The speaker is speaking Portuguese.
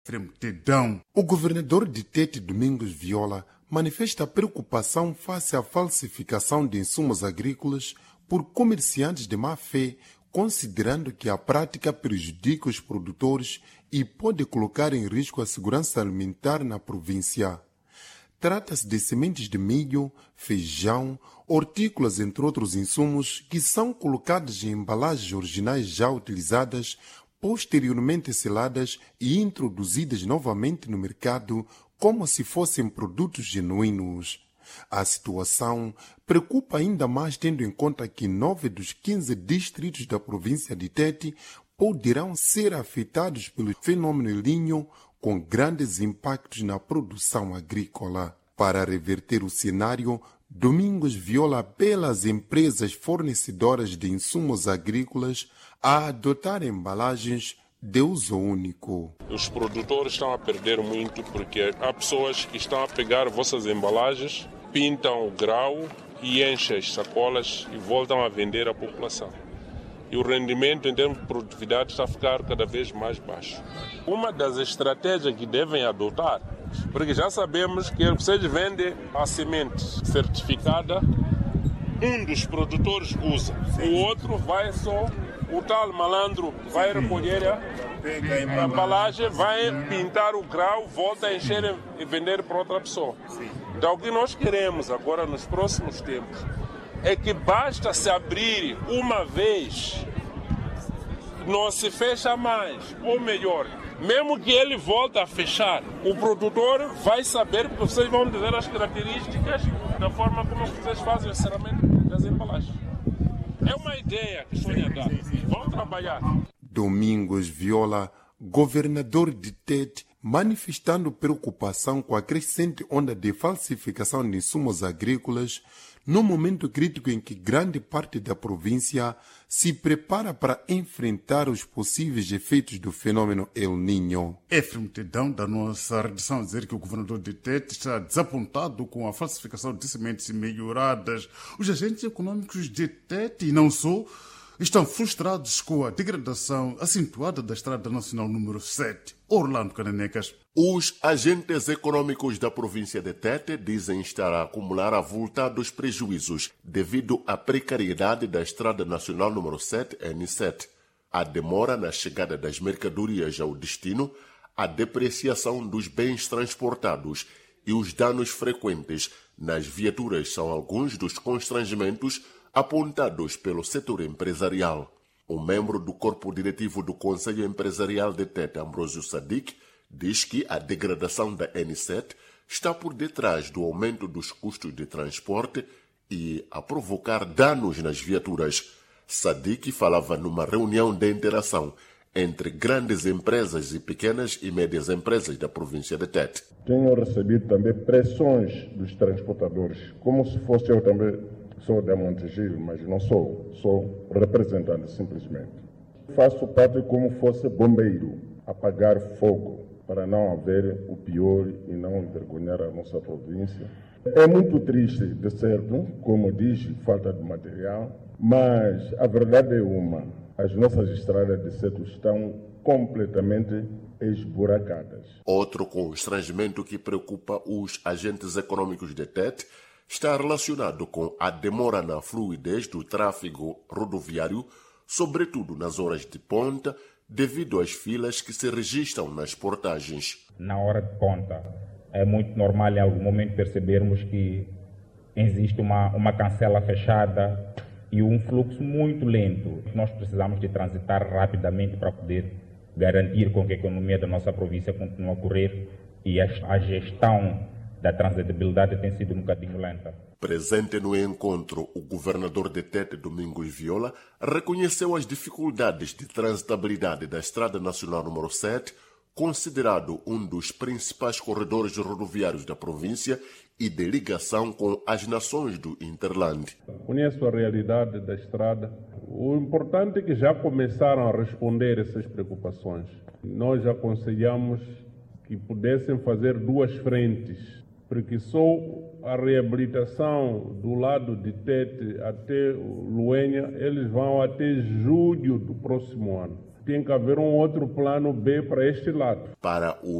Prontidão. O governador de Tete, Domingos Viola, manifesta preocupação face à falsificação de insumos agrícolas por comerciantes de má-fé, considerando que a prática prejudica os produtores e pode colocar em risco a segurança alimentar na província. Trata-se de sementes de milho, feijão, hortícolas, entre outros insumos, que são colocados em embalagens originais já utilizadas, posteriormente seladas e introduzidas novamente no mercado como se fossem produtos genuínos. A situação preocupa ainda mais tendo em conta que 9 dos 15 distritos da província de Tete poderão ser afetados pelo fenômeno El Niño, com grandes impactos na produção agrícola. Para reverter o cenário, Domingos Viola apela às empresas fornecedoras de insumos agrícolas a adotar embalagens de uso único. Os produtores estão a perder muito porque há pessoas que estão a pegar vossas embalagens, pintam o grau e enchem as sacolas e voltam a vender à população. E o rendimento em termos de produtividade está a ficar cada vez mais baixo. Uma das estratégias que devem adotar, porque já sabemos que vocês vendem a semente certificada, um dos produtores usa, o outro vai só, o tal malandro vai recolher a embalagem, vai pintar o grau, volta a encher e vender para outra pessoa. Então o que nós queremos agora nos próximos tempos é que basta se abrir uma vez, não se fecha mais, ou melhor, mesmo que ele volte a fechar, o produtor vai saber, porque vocês vão dizer as características da forma como vocês fazem o encerramento das embalagens. É uma ideia que sonha dar. Vão trabalhar. Domingos Viola, governador de Tete, manifestando preocupação com a crescente onda de falsificação de insumos agrícolas, no momento crítico em que grande parte da província se prepara para enfrentar os possíveis efeitos do fenômeno El Niño. Prontidão da nossa redação a dizer que o governador de Tete está desapontado com a falsificação de sementes melhoradas. Os agentes econômicos de Tete, e não só, estão frustrados com a degradação acentuada da Estrada Nacional número 7, Orlando Cananecas. Os agentes econômicos da província de Tete dizem estar a acumular avultados prejuízos devido à precariedade da Estrada Nacional número 7, N7, a demora na chegada das mercadorias ao destino, a depreciação dos bens transportados e os danos frequentes nas viaturas são alguns dos constrangimentos apontados pelo setor empresarial. Um membro do corpo diretivo do Conselho Empresarial de Tete, Ambrósio Sadiq, diz que a degradação da N7 está por detrás do aumento dos custos de transporte e a provocar danos nas viaturas. Sadiq falava numa reunião de interação entre grandes empresas e pequenas e médias empresas da província de Tete. Tenho recebido também pressões dos transportadores, como se fosse eu também. Sou da Montegiro, mas não sou representante simplesmente. Faço parte como fosse bombeiro, apagar fogo, para não haver o pior e não envergonhar a nossa província. É muito triste, de certo, como diz, falta de material, mas a verdade é uma, as nossas estradas de certo estão completamente esburacadas. Outro constrangimento que preocupa os agentes econômicos de Tete está relacionado com a demora na fluidez do tráfego rodoviário, sobretudo nas horas de ponta, devido às filas que se registram nas portagens. Na hora de ponta, é muito normal em algum momento percebermos que existe uma cancela fechada e um fluxo muito lento. Nós precisamos de transitar rapidamente para poder garantir com que a economia da nossa província continue a correr e a gestão da transitabilidade tem sido um bocadinho lenta. Presente no encontro, o governador de Tete, Domingos Viola, reconheceu as dificuldades de transitabilidade da Estrada Nacional número 7, considerado um dos principais corredores rodoviários da província e de ligação com as nações do Interland. Conheço a realidade da estrada. O importante é que já começaram a responder essas preocupações. Nós aconselhamos que pudessem fazer duas frentes, porque só a reabilitação do lado de Tete até Luenha, eles vão até julho do próximo ano. Tem que haver um outro plano B para este lado. Para o